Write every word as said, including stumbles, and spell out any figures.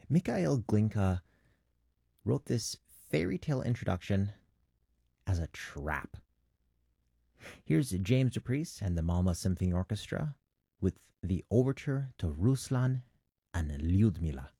Mikhail Glinka wrote this fairy tale introduction as a trap. Here's James Dupriest and the Malma Symphony Orchestra with the overture to Ruslan and Lyudmila.